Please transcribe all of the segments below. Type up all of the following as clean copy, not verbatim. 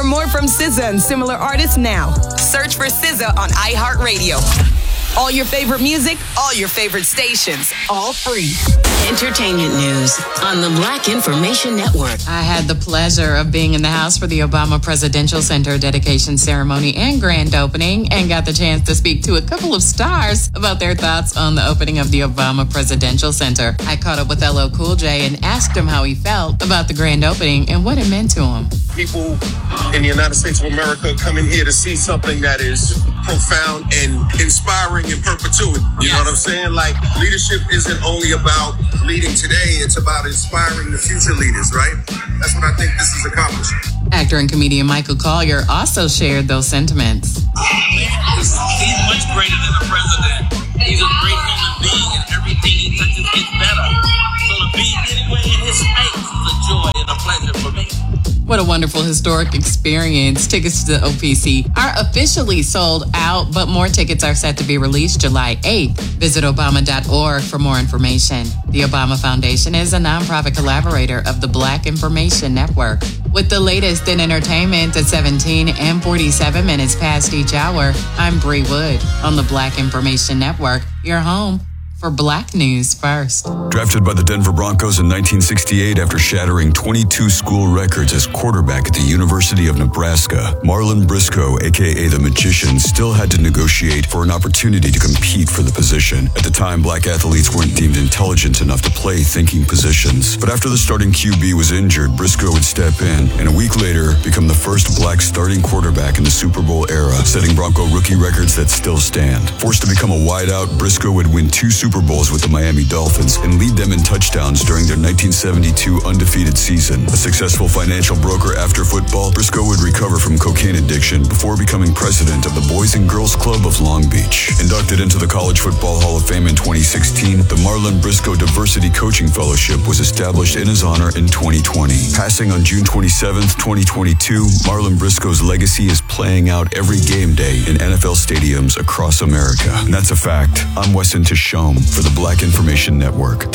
more from SZA and similar artists now. Search for SZA on iHeartRadio. All your favorite music, all your favorite stations, all free. Entertainment news on the Black Information Network. I had the pleasure of being in the house for the Obama Presidential Center dedication ceremony and grand opening, and got the chance to speak to a couple of stars about their thoughts on the opening of the Obama Presidential Center. I caught up with LL Cool J and asked him how he felt about the grand opening and what it meant to him. People in the United States of America come in here to see something that is profound and inspiring in perpetuity. You know what I'm saying? Like, leadership isn't only about leading today, it's about inspiring the future leaders, right? That's what I think this is accomplishing. Actor and comedian Michael Collier also shared those sentiments. He's much greater than a president. He's a great human being, and everything he touches gets better. So to be anywhere in his space is a joy and a pleasure for me. What a wonderful historic experience. Tickets to the OPC are officially sold out, but more tickets are set to be released July 8th. Visit Obama.org for more information. The Obama Foundation is a nonprofit collaborator of the Black Information Network. With the latest in entertainment at 17 and 47 minutes past each hour, I'm Bree Wood on the Black Information Network, your home for Black News First. Drafted by the Denver Broncos in 1968 after shattering 22 school records as quarterback at the University of Nebraska, Marlon Briscoe, a.k.a. The Magician, still had to negotiate for an opportunity to compete for the position. At the time, black athletes weren't deemed intelligent enough to play thinking positions. But after the starting QB was injured, Briscoe would step in, and a week later, become the first black starting quarterback in the Super Bowl era, setting Bronco rookie records that still stand. Forced to become a wideout, Briscoe would win 2 Super Bowls with the Miami Dolphins and lead them in touchdowns during their 1972 undefeated season. A successful financial broker after football, Briscoe would recover from cocaine addiction before becoming president of the Boys and Girls Club of Long Beach. Inducted into the College Football Hall of Fame in 2016, the Marlon Briscoe Diversity Coaching Fellowship was established in his honor in 2020. Passing on June 27th, 2022, Marlon Briscoe's legacy is playing out every game day in NFL stadiums across America. And that's a fact. I'm Weston Tishome for the Black Information Network.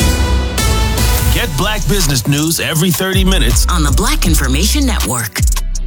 Get Black business news every 30 minutes on the Black Information Network.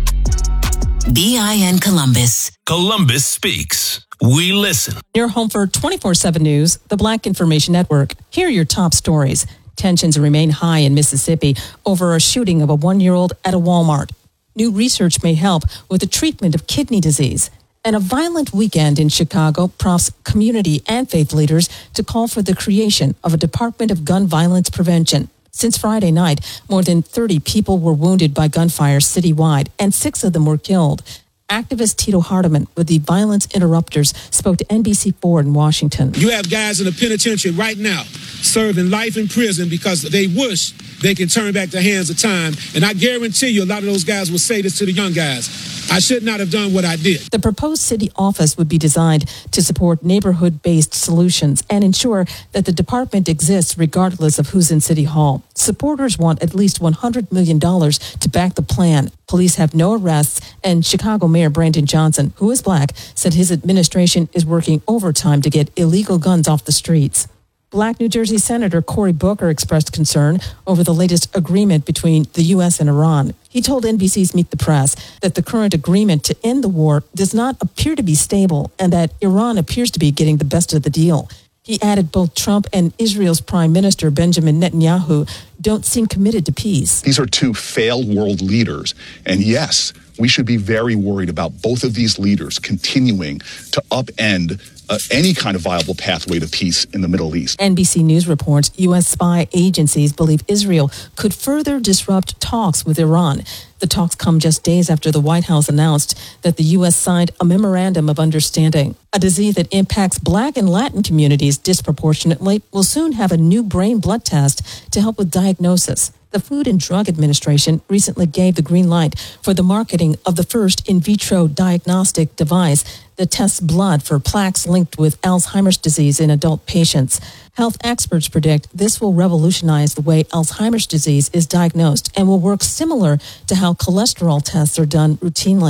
BIN Columbus. Columbus speaks. We listen. Your home for 24/7 news, the Black Information Network. Here are your top stories. Tensions remain high in Mississippi over a shooting of a 1-year-old at a Walmart. New research may help with the treatment of kidney disease. And a violent weekend in Chicago prompts community and faith leaders to call for the creation of a Department of Gun Violence Prevention. Since Friday night, more than 30 people were wounded by gunfire citywide, and 6 of them were killed. Activist Tito Hardiman with the Violence Interrupters spoke to NBC4 in Washington. You have guys in the penitentiary right now serving life in prison because they wish they can turn back the hands of time. And I guarantee you a lot of those guys will say this to the young guys. I should not have done what I did. The proposed city office would be designed to support neighborhood-based solutions and ensure that the department exists regardless of who's in City Hall. Supporters want at least $100 million to back the plan. Police have no arrests, and Chicago Mayor Brandon Johnson, who is black, said his administration is working overtime to get illegal guns off the streets. Black New Jersey Senator Cory Booker expressed concern over the latest agreement between the U.S. and Iran. He told NBC's Meet the Press that the current agreement to end the war does not appear to be stable and that Iran appears to be getting the best of the deal. He added both Trump and Israel's Prime Minister Benjamin Netanyahu don't seem committed to peace. These are 2 failed world leaders. And yes, we should be very worried about both of these leaders continuing to upend any kind of viable pathway to peace in the Middle East. NBC News reports U.S. spy agencies believe Israel could further disrupt talks with Iran. The talks come just days after the White House announced that the U.S. signed a memorandum of understanding. A disease that impacts Black and Latin communities disproportionately will soon have a new brain blood test to help with diagnosis. The Food and Drug Administration recently gave the green light for the marketing of the first in vitro diagnostic device that tests blood for plaques linked with Alzheimer's disease in adult patients. Health experts predict this will revolutionize the way Alzheimer's disease is diagnosed and will work similar to how cholesterol tests are done routinely.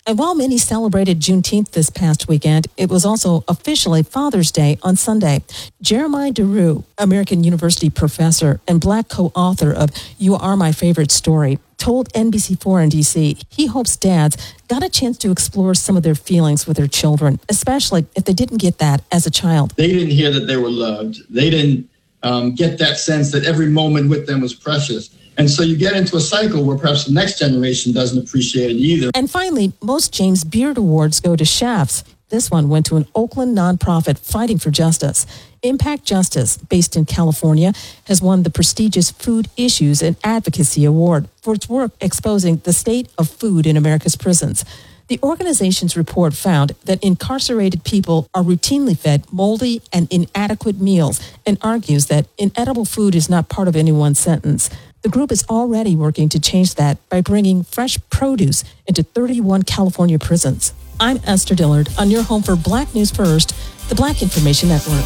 And while many celebrated Juneteenth this past weekend, it was also officially Father's Day on Sunday. Jeremiah DeRue, American University professor and Black co-author of You Are My Favorite Story, told NBC4 in D.C. he hopes dads got a chance to explore some of their feelings with their children, especially if they didn't get that as a child. They didn't hear that they were loved. They didn't get that sense that every moment with them was precious. And so you get into a cycle where perhaps the next generation doesn't appreciate it either. And finally, most James Beard Awards go to chefs. This one went to an Oakland nonprofit fighting for justice. Impact Justice, based in California, has won the prestigious Food Issues and Advocacy Award for its work exposing the state of food in America's prisons. The organization's report found that incarcerated people are routinely fed moldy and inadequate meals and argues that inedible food is not part of anyone's sentence. The group is already working to change that by bringing fresh produce into 31 California prisons. I'm Esther Dillard on your home for Black News First, the Black Information Network.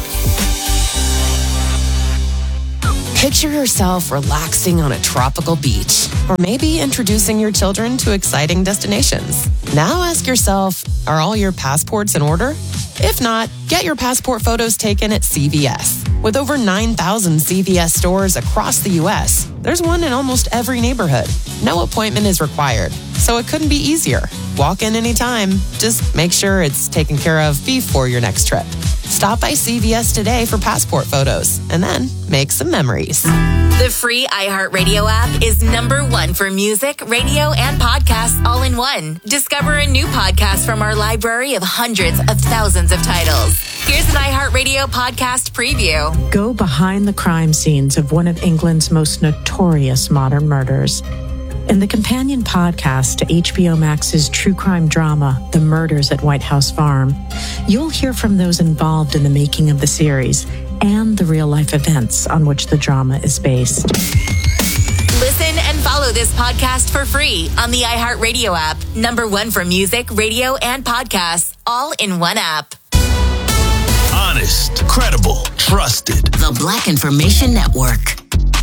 Picture yourself relaxing on a tropical beach, or maybe introducing your children to exciting destinations. Now ask yourself, are all your passports in order? If not, get your passport photos taken at CVS. With over 9,000 CVS stores across the U.S., there's one in almost every neighborhood. No appointment is required, so it couldn't be easier. Walk in anytime. Just make sure it's taken care of before your next trip. Stop by CVS today for passport photos, and then make some memories. The free iHeartRadio app is #1 for music, radio, and podcasts all in one. Discover a new podcast from our library of hundreds of thousands of titles. Here's an iHeartRadio podcast preview. Go behind the crime scenes of one of England's most notorious modern murders. In the companion podcast to HBO Max's true crime drama, The Murders at White House Farm, you'll hear from those involved in the making of the series and the real-life events on which the drama is based. Listen and follow this podcast for free on the iHeartRadio app. #1 for music, radio, and podcasts, all in one app. Honest, credible, trusted. The Black Information Network.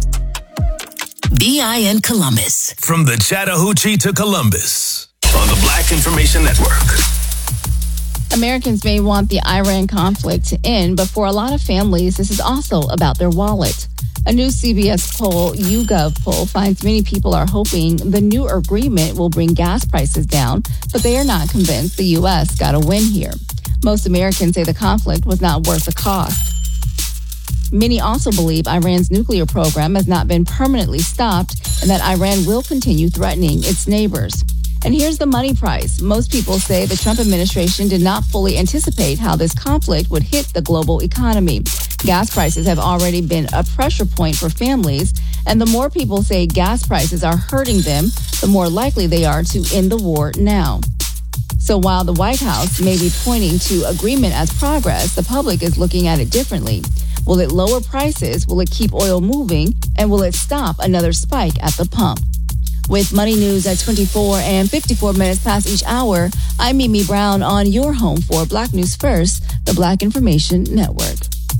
BIN Columbus. From the Chattahoochee to Columbus on the Black Information Network. Americans may want the Iran conflict to end, but for a lot of families, this is also about their wallet. A new CBS poll, YouGov poll, finds many people are hoping the new agreement will bring gas prices down, but they are not convinced the U.S. got a win here. Most Americans say the conflict was not worth the cost. Many also believe Iran's nuclear program has not been permanently stopped and that Iran will continue threatening its neighbors. And here's the money price. Most people say the Trump administration did not fully anticipate how this conflict would hit the global economy. Gas prices have already been a pressure point for families, and the more people say gas prices are hurting them, the more likely they are to end the war now. So while the White House may be pointing to agreement as progress, the public is looking at it differently. Will it lower prices? Will it keep oil moving? And will it stop another spike at the pump? With Money News at 24 and 54 minutes past each hour, I'm Mimi Brown on your home for Black News First, the Black Information Network.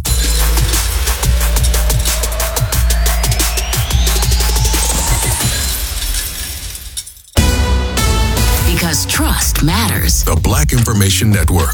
Because trust matters. The Black Information Network.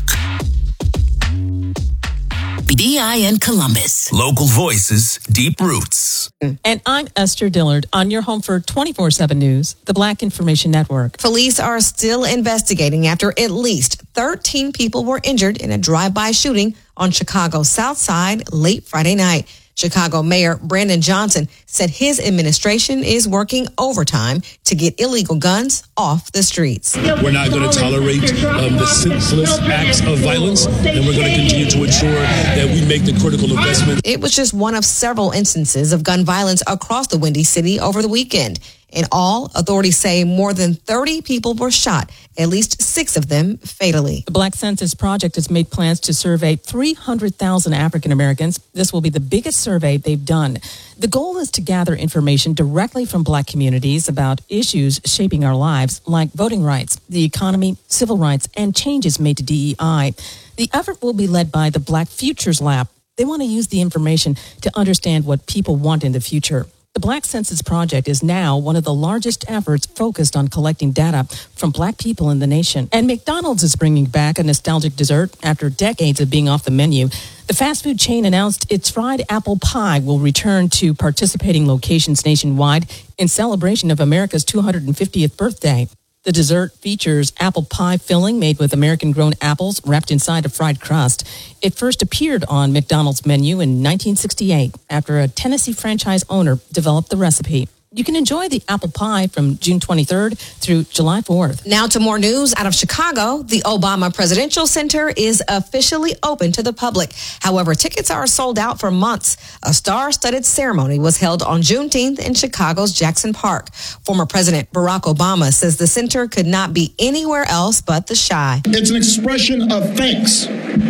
BIN Columbus. Local voices, deep roots. And I'm Esther Dillard on your home for 24/7 News, the Black Information Network. Police are still investigating after at least 13 people were injured in a drive-by shooting on Chicago's South Side late Friday night. Chicago Mayor Brandon Johnson said his administration is working overtime to get illegal guns off the streets. We're not going to tolerate the senseless acts of violence, and we're going to continue to ensure that we make the critical investment. It was just one of several instances of gun violence across the Windy City over the weekend. In all, authorities say more than 30 people were shot, at least 6 of them fatally. The Black Census Project has made plans to survey 300,000 African Americans. This will be the biggest survey they've done. The goal is to gather information directly from Black communities about issues shaping our lives, like voting rights, the economy, civil rights, and changes made to DEI. The effort will be led by the Black Futures Lab. They want to use the information to understand what people want in the future. The Black Census Project is now one of the largest efforts focused on collecting data from Black people in the nation. And McDonald's is bringing back a nostalgic dessert after decades of being off the menu. The fast food chain announced its fried apple pie will return to participating locations nationwide in celebration of America's 250th birthday. The dessert features apple pie filling made with American-grown apples wrapped inside a fried crust. It first appeared on McDonald's menu in 1968 after a Tennessee franchise owner developed the recipe. You can enjoy the apple pie from June 23rd through July 4th. Now to more news out of Chicago. The Obama Presidential Center is officially open to the public. However, tickets are sold out for months. A star-studded ceremony was held on Juneteenth in Chicago's Jackson Park. Former President Barack Obama says the center could not be anywhere else but the Chi. It's an expression of thanks,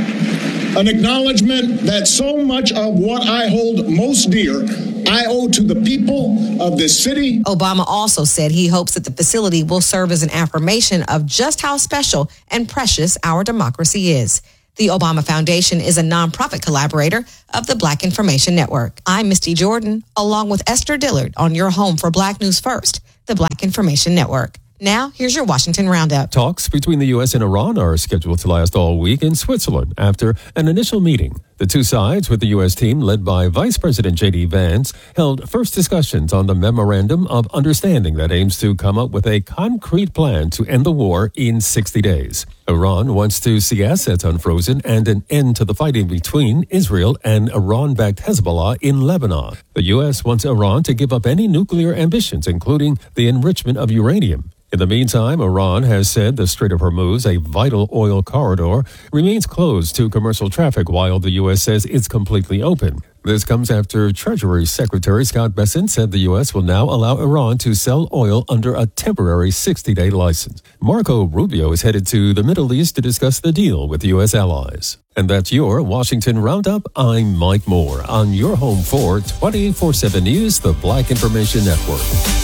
an acknowledgement that so much of what I hold most dear I owe to the people of this city. Obama also said he hopes that the facility will serve as an affirmation of just how special and precious our democracy is. The Obama Foundation is a nonprofit collaborator of the Black Information Network. I'm Misty Jordan, along with Esther Dillard on your home for Black News First, the Black Information Network. Now, here's your Washington Roundup. Talks between the U.S. and Iran are scheduled to last all week in Switzerland after an initial meeting. The two sides, with the U.S. team led by Vice President J.D. Vance, held first discussions on the Memorandum of Understanding that aims to come up with a concrete plan to end the war in 60 days. Iran wants to see assets unfrozen and an end to the fighting between Israel and Iran-backed Hezbollah in Lebanon. The U.S. wants Iran to give up any nuclear ambitions, including the enrichment of uranium. In the meantime, Iran has said the Strait of Hormuz, a vital oil corridor, remains closed to commercial traffic while the U.S. says it's completely open. This comes after Treasury Secretary Scott Bessent said the U.S. will now allow Iran to sell oil under a temporary 60-day license. Marco Rubio is headed to the Middle East to discuss the deal with U.S. allies. And that's your Washington Roundup. I'm Mike Moore on your home for 24/7 News, the Black Information Network.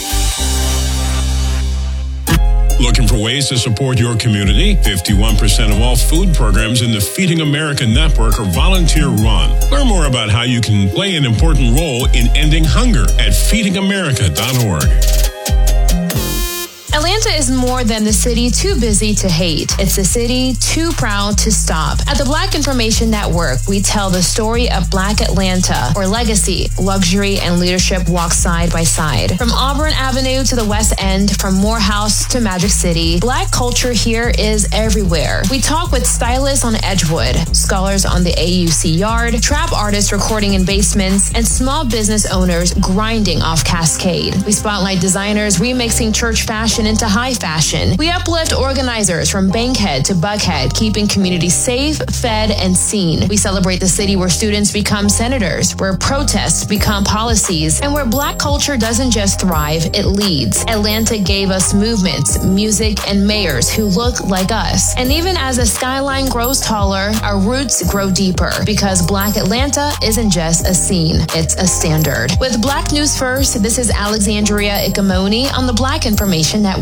Looking for ways to support your community? 51% of all food programs in the Feeding America network are volunteer-run. Learn more about how you can play an important role in ending hunger at feedingamerica.org. Atlanta is more than the city too busy to hate. It's the city too proud to stop. At the Black Information Network, we tell the story of Black Atlanta, where legacy, luxury, and leadership walk side by side. From Auburn Avenue to the West End, from Morehouse to Magic City, Black culture here is everywhere. We talk with stylists on Edgewood, scholars on the AUC Yard, trap artists recording in basements, and small business owners grinding off Cascade. We spotlight designers remixing church fashion into high fashion. We uplift organizers from Bankhead to Buckhead, keeping communities safe, fed, and seen. We celebrate the city where students become senators, where protests become policies, and where Black culture doesn't just thrive, it leads. Atlanta gave us movements, music, and mayors who look like us. And even as the skyline grows taller, our roots grow deeper, because Black Atlanta isn't just a scene, it's a standard. With Black News First, this is Alexandria Ikamoni on the Black Information Network.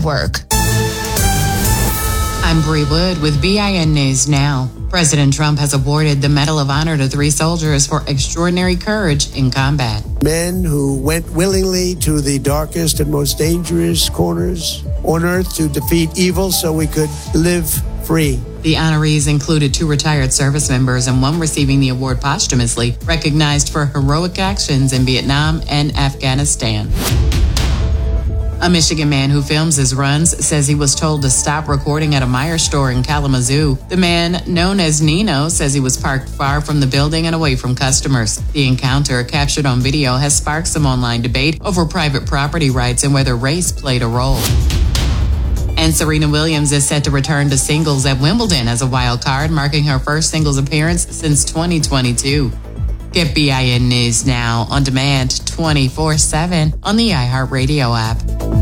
I'm Bree Wood with BIN News Now. President Trump has awarded the Medal of Honor to 3 soldiers for extraordinary courage in combat. Men who went willingly to the darkest and most dangerous corners on earth to defeat evil so we could live free. The honorees included 2 retired service members and 1 receiving the award posthumously, recognized for heroic actions in Vietnam and Afghanistan. A Michigan man who films his runs says he was told to stop recording at a Meijer store in Kalamazoo. The man, known as Nino, says he was parked far from the building and away from customers. The encounter, captured on video, has sparked some online debate over private property rights and whether race played a role. And Serena Williams is set to return to singles at Wimbledon as a wild card, marking her first singles appearance since 2022. Get BIN News Now on demand 24/7 on the iHeartRadio app.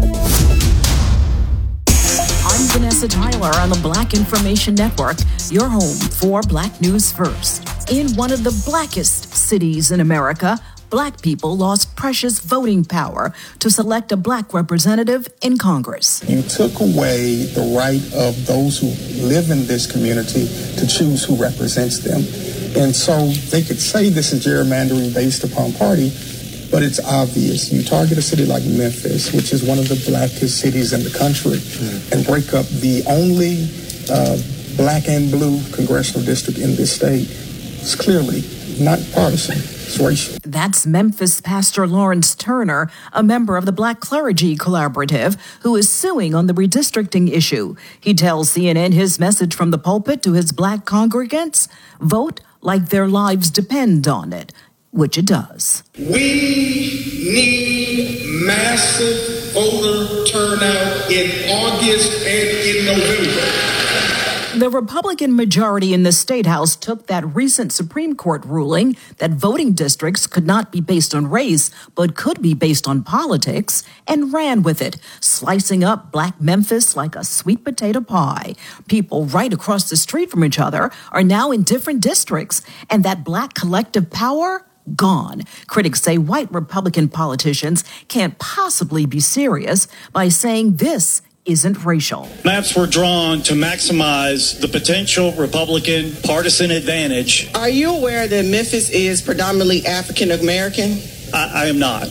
I'm Vanessa Tyler on the Black Information Network, your home for Black News First. In one of the blackest cities in America, Black people lost precious voting power to select a Black representative in Congress. You took away the right of those who live in this community to choose who represents them. And so they could say this is gerrymandering based upon party, but it's obvious. You target a city like Memphis, which is one of the blackest cities in the country, and break up the only black and blue congressional district in this state. It's clearly not partisan. It's racial. That's Memphis Pastor Lawrence Turner, a member of the Black Clergy Collaborative, who is suing on the redistricting issue. He tells CNN his message from the pulpit to his black congregants: vote like their lives depend on it, which it does. We need massive voter turnout in August and in November. The Republican majority in the State House took that recent Supreme Court ruling that voting districts could not be based on race, but could be based on politics, and ran with it, slicing up Black Memphis like a sweet potato pie. People right across the street from each other are now in different districts, and that Black collective power, gone. Critics say white Republican politicians can't possibly be serious by saying this isn't racial. Maps were drawn to maximize the potential Republican partisan advantage. Are you aware that Memphis is predominantly African American? I am not.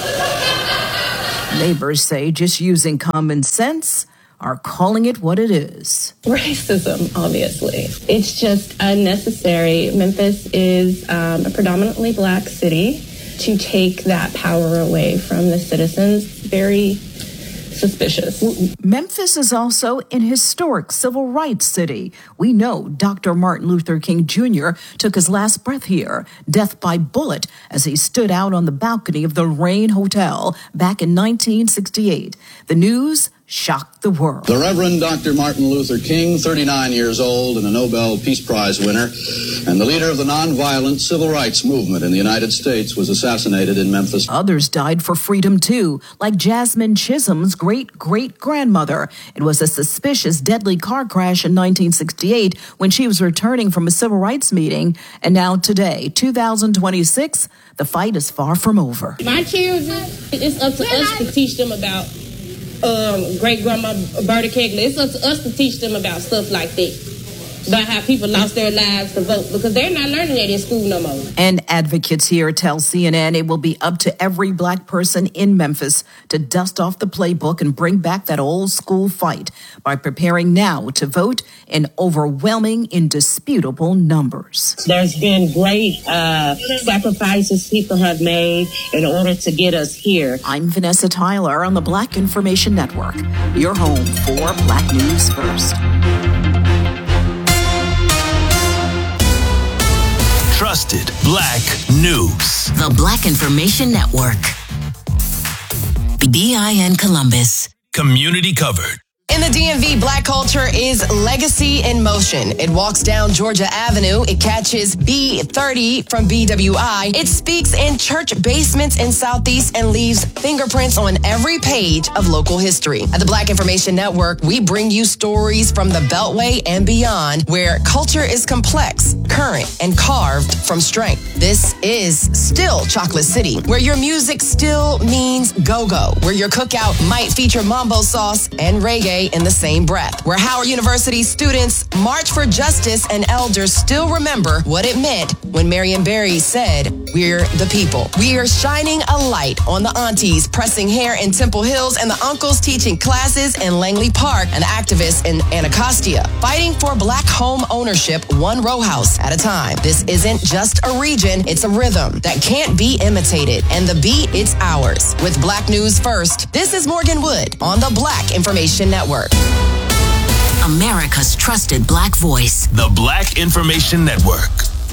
Neighbors say just using common sense are calling it what it is. Racism, obviously. It's just unnecessary. Memphis is a predominantly black city. To take that power away from the citizens, very suspicious. Memphis is also an historic civil rights city. We know Dr. Martin Luther King Jr. took his last breath here, death by bullet, as he stood out on the balcony of the Rain Hotel back in 1968. The news shocked the world. The Reverend Dr. Martin Luther King, 39 years old and a Nobel Peace Prize winner, and the leader of the nonviolent civil rights movement in the United States, was assassinated in Memphis. Others died for freedom, too, like Jasmine Chisholm's great-great-grandmother. It was a suspicious, deadly car crash in 1968 when she was returning from a civil rights meeting. And now today, 2026, the fight is far from over. My children, it's up to us to teach them about great-grandma Berta Kegley. It's up to us to teach them about stuff like that, about how people lost their lives to vote, because they're not learning that in school no more. And advocates here tell CNN it will be up to every black person in Memphis to dust off the playbook and bring back that old school fight by preparing now to vote in overwhelming, indisputable numbers. There's been great sacrifices people have made in order to get us here. I'm Vanessa Tyler on the Black Information Network, your home for Black News First. Trusted Black News. The Black Information Network. BIN Columbus. Community covered. In the DMV, Black culture is legacy in motion. It walks down Georgia Avenue. It catches B30 from BWI. It speaks in church basements in Southeast and leaves fingerprints on every page of local history. At the Black Information Network, we bring you stories from the Beltway and beyond, where culture is complex, current, and carved from strength. This is still Chocolate City, where your music still means go-go, where your cookout might feature mambo sauce and reggae in the same breath, where Howard University students march for justice and elders still remember what it meant when Marion Barry said, "We're the people." We are shining a light on the aunties pressing hair in Temple Hills and the uncles teaching classes in Langley Park and the activists in Anacostia, fighting for black home ownership one row house at a time. This isn't just a region, it's a rhythm that can't be imitated. And the beat, it's ours. With Black News First, this is Morgan Wood on the Black Information Network. America's trusted black voice. The Black Information Network.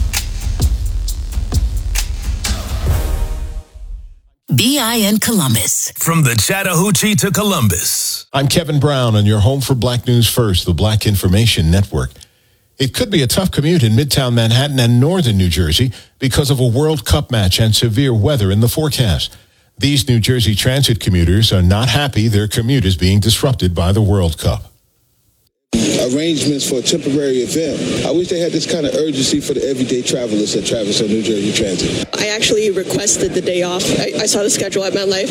BIN Columbus. From the Chattahoochee to Columbus. I'm Kevin Brown on your home for Black News First, the Black Information Network. It could be a tough commute in Midtown Manhattan and northern New Jersey because of a World Cup match and severe weather in the forecast. These New Jersey Transit commuters are not happy their commute is being disrupted by the World Cup. Arrangements for a temporary event. I wish they had this kind of urgency for the everyday travelers that travel on New Jersey Transit. I actually requested the day off. I saw the schedule at MetLife.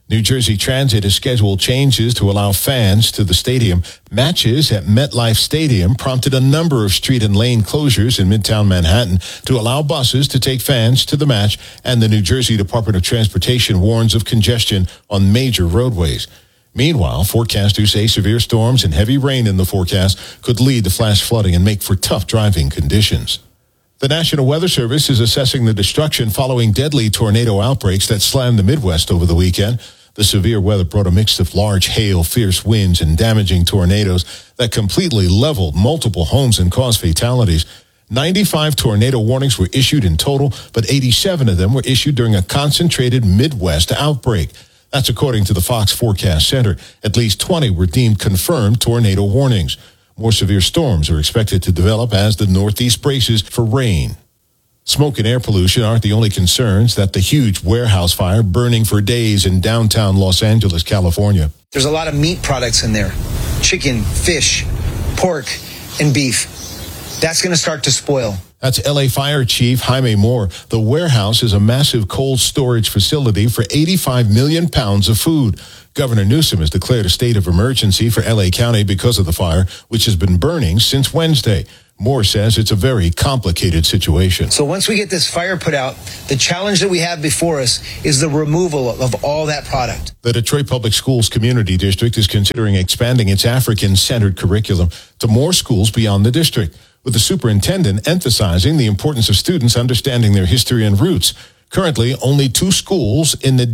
New Jersey Transit has scheduled changes to allow fans to the stadium. Matches at MetLife Stadium prompted a number of street and lane closures in Midtown Manhattan to allow buses to take fans to the match, and the New Jersey Department of Transportation warns of congestion on major roadways. Meanwhile, forecasters say severe storms and heavy rain in the forecast could lead to flash flooding and make for tough driving conditions. The National Weather Service is assessing the destruction following deadly tornado outbreaks that slammed the Midwest over the weekend. The severe weather brought a mix of large hail, fierce winds, and damaging tornadoes that completely leveled multiple homes and caused fatalities. 95 tornado warnings were issued in total, but 87 of them were issued during a concentrated Midwest outbreak. That's according to the Fox Forecast Center. At least 20 were deemed confirmed tornado warnings. More severe storms are expected to develop as the Northeast braces for rain. Smoke and air pollution aren't the only concerns that the huge warehouse fire burning for days in downtown Los Angeles, California. There's a lot of meat products in there. Chicken, fish, pork, and beef. That's going to start to spoil. That's LA Fire Chief Jaime Moore. The warehouse is a massive cold storage facility for 85 million pounds of food. Governor Newsom has declared a state of emergency for LA County because of the fire, which has been burning since Wednesday. Moore says it's a very complicated situation. So once we get this fire put out, the challenge that we have before us is the removal of all that product. The Detroit Public Schools Community District is considering expanding its African-centered curriculum to more schools beyond the district, with the superintendent emphasizing the importance of students understanding their history and roots. Currently, only 2 schools in the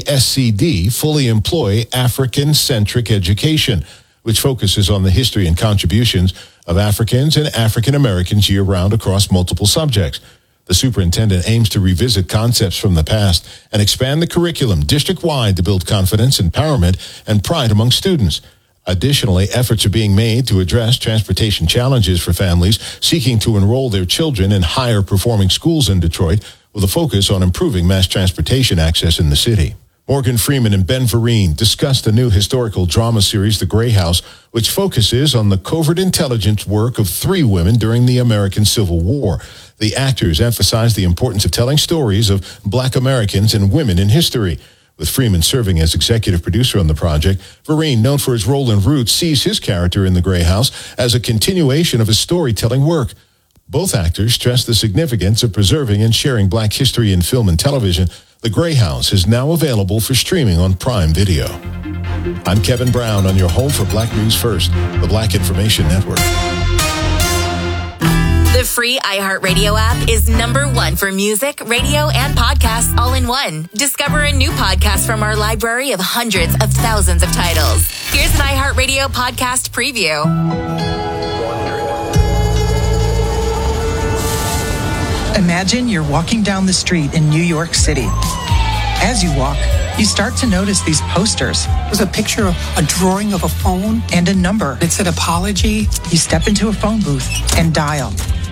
DPSCD fully employ African-centric education, which focuses on the history and contributions of Africans and African Americans year-round across multiple subjects. The superintendent aims to revisit concepts from the past and expand the curriculum district-wide to build confidence, empowerment, and pride among students. Additionally, efforts are being made to address transportation challenges for families seeking to enroll their children in higher-performing schools in Detroit, with a focus on improving mass transportation access in the city. Morgan Freeman and Ben Vereen discussed the new historical drama series, The Gray House, which focuses on the covert intelligence work of 3 women during the American Civil War. The actors emphasized the importance of telling stories of Black Americans and women in history. With Freeman serving as executive producer on the project, Vereen, known for his role in Roots, sees his character in The Gray House as a continuation of his storytelling work. Both actors stress the significance of preserving and sharing Black history in film and television. The Gray House is now available for streaming on Prime Video. I'm Kevin Brown on your home for Black News First, the Black Information Network. The free iHeartRadio app is #1 for music, radio, and podcasts all in one. Discover a new podcast from our library of hundreds of thousands of titles. Here's an iHeartRadio podcast preview. Imagine you're walking down the street in New York City. As you walk, you start to notice these posters. There's a picture of a drawing of a phone and a number. It said apology. You step into a phone booth and dial.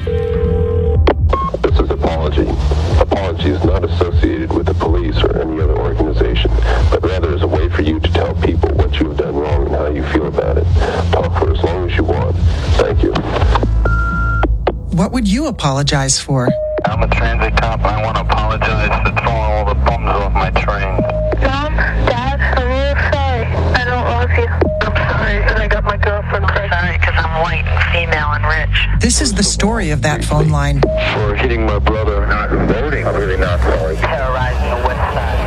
This is Apology. Apology is not associated with the police or any other organization, but rather is a way for you to tell people what you have done wrong and how you feel about it. Talk for as long as you want. Thank you. What would you apologize for? I'm a transit cop and I want to apologize for throwing all the bums off my train. Mom, Dad, I'm really sorry. I don't love you. I'm sorry, and I got my girlfriend pregnant. I'm sorry because I'm white and female and rich. This is the story of that phone line. For hitting my brother, not voting. I'm really not sorry. Terrorizing the West Side.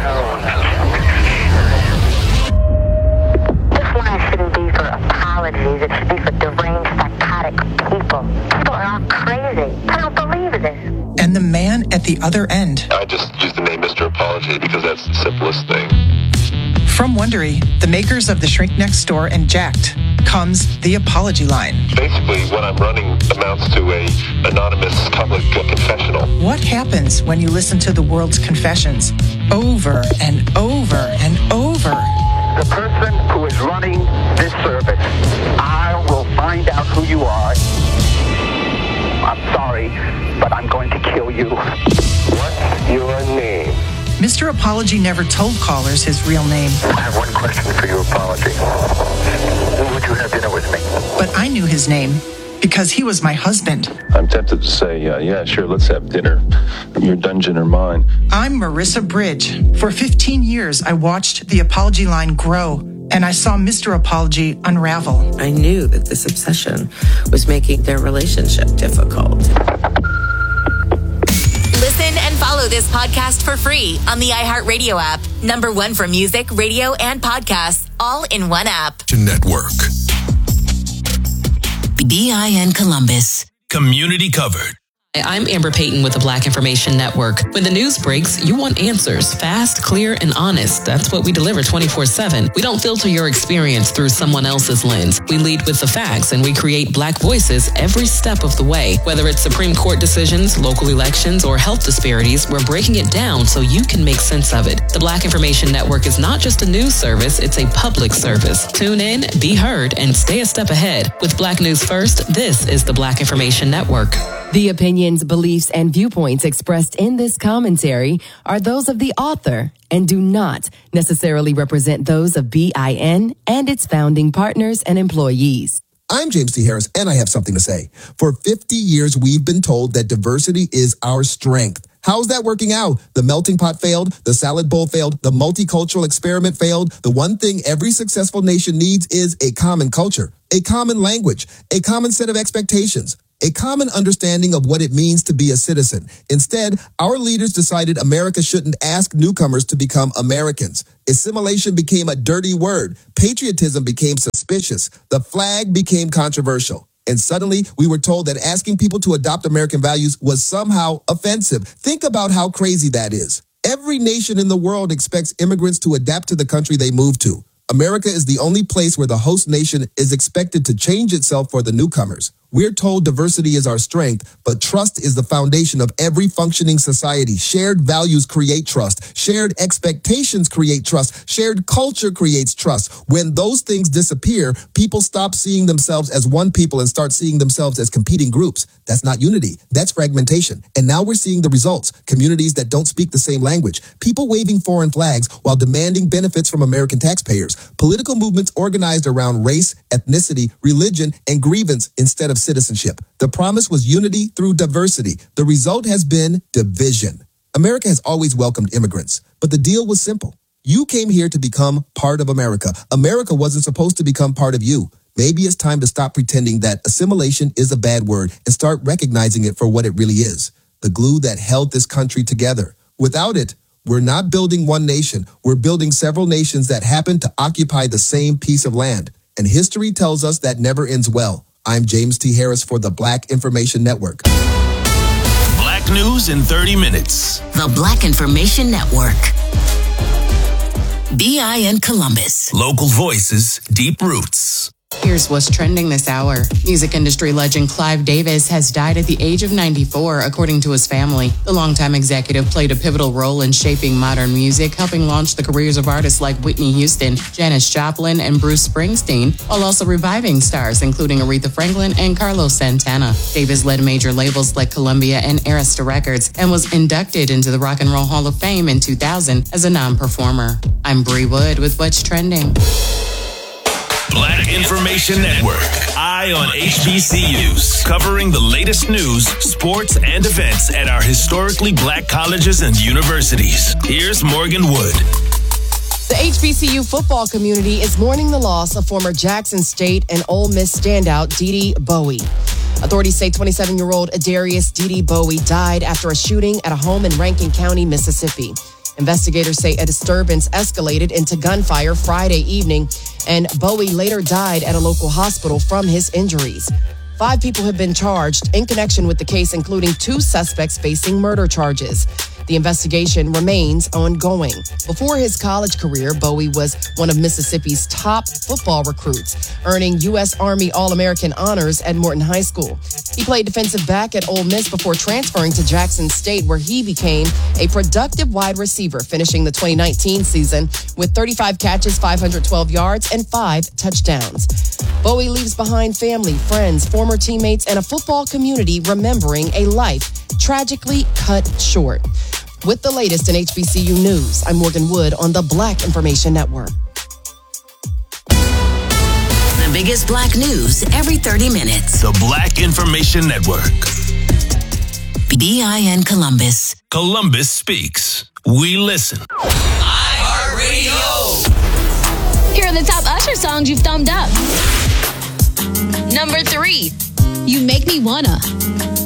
This line shouldn't be for apologies. It should be for deranged, psychotic people. People are all crazy. I don't believe this. And the man at the other end. I just use the name Mr. Apology because that's the simplest thing. From Wondery, the makers of The Shrink Next Door and Jacked, comes the Apology Line. Basically, what I'm running amounts to a anonymous public confessional. What happens when you listen to the world's confessions over and over and over? The person who is running this service, I will find out who you are. I'm sorry, but I'm going to kill you. What's your name? Mr. Apology never told callers his real name. I have one question for you, Apology. Would you have dinner with me? But I knew his name. because he was my husband. I'm tempted to say, yeah, sure, let's have dinner. Your dungeon or mine. I'm Marissa Bridge. For 15 years, I watched the apology line grow, and I saw Mr. Apology unravel. I knew that this obsession was making their relationship difficult. Listen and follow this podcast for free on the iHeartRadio app. Number one for music, radio, and podcasts, all in one app. Network. BIN Columbus. Community covered. I'm Amber Payton with the Black Information Network. When the news breaks, you want answers, fast, clear, and honest. That's what we deliver 24/7. We don't filter your experience through someone else's lens. We lead with the facts, and we create Black voices every step of the way. Whether it's Supreme Court decisions, local elections, or health disparities, we're breaking it down so you can make sense of it. The Black Information Network is not just a news service, it's a public service. Tune in, be heard, and stay a step ahead. With Black News First, this is the Black Information Network. The opinions, beliefs, and viewpoints expressed in this commentary are those of the author and do not necessarily represent those of BIN and its founding partners and employees. I'm James T. Harris, and I have something to say. For 50 years, we've been told that diversity is our strength. How's that working out? The melting pot failed, the salad bowl failed, the multicultural experiment failed. The one thing every successful nation needs is a common culture, a common language, a common set of expectations, a common understanding of what it means to be a citizen. Instead, our leaders decided America shouldn't ask newcomers to become Americans. Assimilation became a dirty word. Patriotism became suspicious. The flag became controversial. And suddenly, we were told that asking people to adopt American values was somehow offensive. Think about how crazy that is. Every nation in the world expects immigrants to adapt to the country they move to. America is the only place where the host nation is expected to change itself for the newcomers. We're told diversity is our strength, but trust is the foundation of every functioning society. Shared values create trust. Shared expectations create trust. Shared culture creates trust. When those things disappear, people stop seeing themselves as one people and start seeing themselves as competing groups. That's not unity. That's fragmentation. And now we're seeing the results. Communities that don't speak the same language. People waving foreign flags while demanding benefits from American taxpayers. Political movements organized around race, ethnicity, religion, and grievance instead of citizenship. The promise was unity through diversity. The result has been division. America has always welcomed immigrants, but the deal was simple. You came here to become part of America. America wasn't supposed to become part of you. Maybe it's time to stop pretending that assimilation is a bad word and start recognizing it for what it really is. The glue that held this country together. Without it, we're not building one nation. We're building several nations that happen to occupy the same piece of land. And history tells us that never ends well. I'm James T. Harris for the Black Information Network. Black news in 30 minutes. The Black Information Network. BIN Columbus. Local voices, deep roots. Here's what's trending this hour. Music industry legend Clive Davis has died at the age of 94, according to his family. The longtime executive played a pivotal role in shaping modern music, helping launch the careers of artists like Whitney Houston, Janis Joplin, and Bruce Springsteen, while also reviving stars including Aretha Franklin and Carlos Santana. Davis led major labels like Columbia and Arista Records and was inducted into the Rock and Roll Hall of Fame in 2000 as a non-performer. I'm Bree Wood with What's Trending. Black Information Network. Eye on HBCUs. Covering the latest news, sports, and events at our historically Black colleges and universities. Here's Morgan Wood. The HBCU football community is mourning the loss of former Jackson State and Ole Miss standout Dede Bowie. Authorities say 27-year-old Adarius Dede Bowie died after a shooting at a home in Rankin County, Mississippi. Investigators say a disturbance escalated into gunfire Friday evening, and Bowie later died at a local hospital from his injuries. 5 people have been charged in connection with the case, including 2 suspects facing murder charges. The investigation remains ongoing. Before his college career, Bowie was one of Mississippi's top football recruits, earning U.S. Army All-American honors at Morton High School. He played defensive back at Ole Miss before transferring to Jackson State, where he became a productive wide receiver, finishing the 2019 season with 35 catches, 512 yards, and 5 touchdowns. Bowie leaves behind family, friends, former teammates, and a football community remembering a life tragically cut short. With the latest in HBCU news, I'm Morgan Wood on the Black Information Network. The biggest black news every 30 minutes. The Black Information Network. BIN Columbus. Columbus speaks. We listen. iHeartRadio. Here are the top Usher songs you've thumbed up. Number 3, You Make Me Wanna.